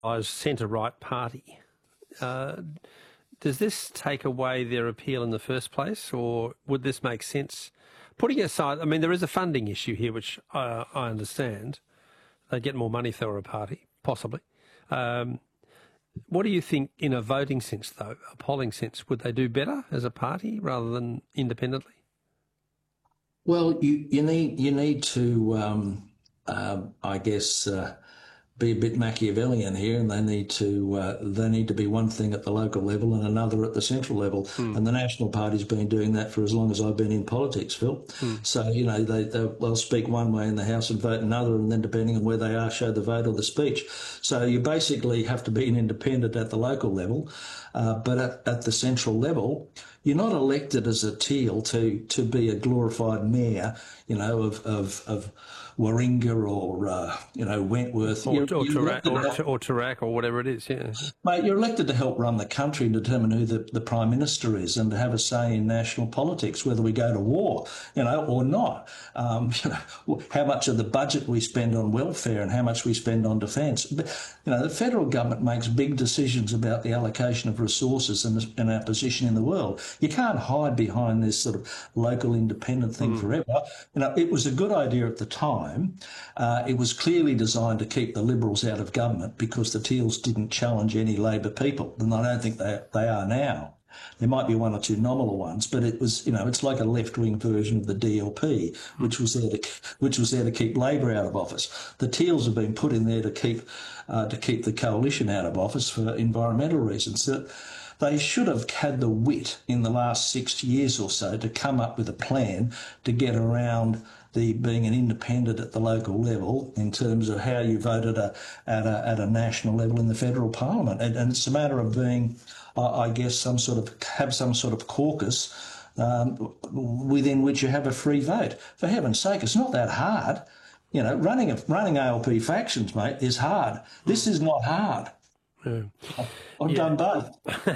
centre-right party. Does this take away their appeal in the first place, or would this make sense? Putting aside, I mean, there is a funding issue here, which I understand. They get more money if they were a party, possibly. What do you think in a voting sense, though, a polling sense? Would they do better as a party rather than independently? Well, you need to, I guess, be a bit Machiavellian here, and they need to be one thing at the local level and another at the central level. And the National Party's been doing that for as long as I've been in politics, Phil. So they'll speak one way in the House and vote another, and then depending on where they are, show the vote or the speech. So you basically have to be an independent at the local level, but at the central level, you're not elected as a teal to be a glorified mayor, of Warringah or Wentworth or Toorak or whatever it is. Yeah, mate, you're elected to help run the country and determine who the Prime Minister is, and to have a say in national politics, whether we go to war, or not. How much of the budget we spend on welfare and how much we spend on defence. The federal government makes big decisions about the allocation of resources and our position in the world. You can't hide behind this sort of local independent thing forever. It was a good idea at the time. It was clearly designed to keep the Liberals out of government because the Teals didn't challenge any Labor people, and I don't think they are now. There might be one or two nominal ones, but it was, it's like a left-wing version of the DLP, which was there to keep Labor out of office. The Teals have been put in there to keep the coalition out of office for environmental reasons. So they should have had the wit in the last 6 years or so to come up with a plan to get around being an independent at the local level in terms of how you voted at a national level in the federal parliament. And it's a matter of being, I guess, have some sort of caucus within which you have a free vote. For heaven's sake, it's not that hard. Running ALP factions, mate, is hard. This is not hard. Yeah. I've done both.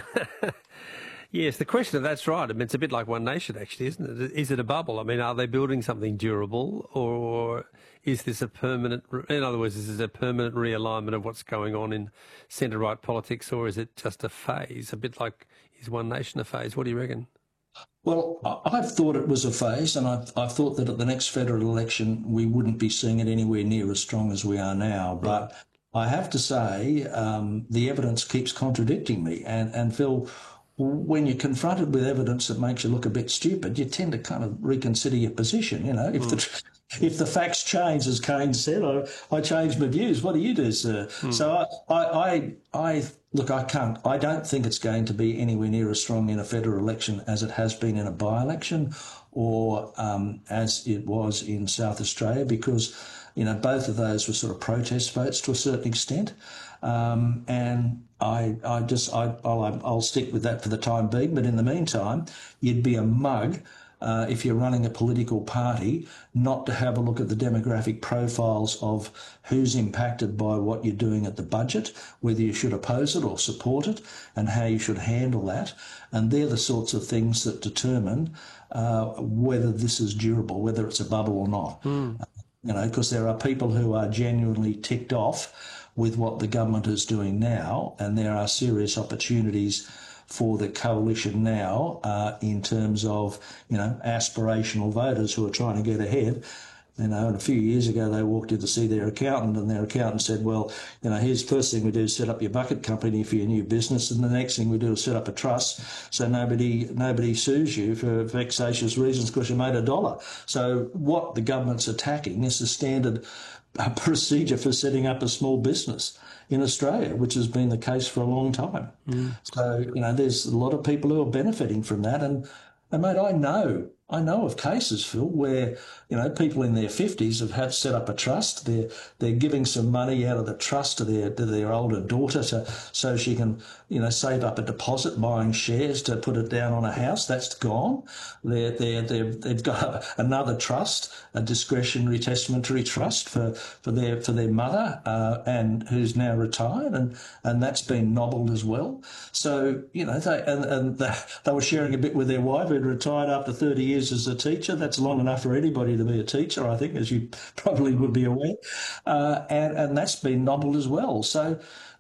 Yes, the question, that's right. I mean, it's a bit like One Nation, actually, isn't it? Is it a bubble? I mean, are they building something durable, or is this a permanent, in other words, is this a permanent realignment of what's going on in centre-right politics, or is it just a phase? A bit like, is One Nation a phase? What do you reckon? Well, I've thought it was a phase, and I've thought that at the next federal election we wouldn't be seeing it anywhere near as strong as we are now. But I have to say the evidence keeps contradicting me. And Phil, when you're confronted with evidence that makes you look a bit stupid, you tend to kind of reconsider your position. If the facts change, as Keynes said, I change my views. What do you do, sir? So I don't think it's going to be anywhere near as strong in a federal election as it has been in a by-election or as it was in South Australia, because both of those were sort of protest votes to a certain extent. And I'll stick with that for the time being. But in the meantime, you'd be a mug if you're running a political party not to have a look at the demographic profiles of who's impacted by what you're doing at the budget, whether you should oppose it or support it, and how you should handle that. And they're the sorts of things that determine whether this is durable, whether it's a bubble or not. Because there are people who are genuinely ticked off with what the government is doing now, and there are serious opportunities for the coalition now in terms of, aspirational voters who are trying to get ahead. And a few years ago they walked in to see their accountant, and their accountant said, well, here's the first thing we do is set up your bucket company for your new business, and the next thing we do is set up a trust so nobody sues you for vexatious reasons because you made $1. So what the government's attacking is the standard procedure for setting up a small business in Australia, which has been the case for a long time. So, there's a lot of people who are benefiting from that. And mate, I know of cases, Phil, where, people in their 50s have set up a trust. They're giving some money out of the trust to their older daughter so she can, save up a deposit, buying shares to put it down on a house. That's gone. They've got another trust, a discretionary testamentary trust for their mother, and who's now retired, and that's been nobbled as well. So, they were sharing a bit with their wife who'd retired after 30 years as a teacher. That's long enough for anybody to be a teacher, I think, as you probably would be aware. And that's been nobbled as well. So,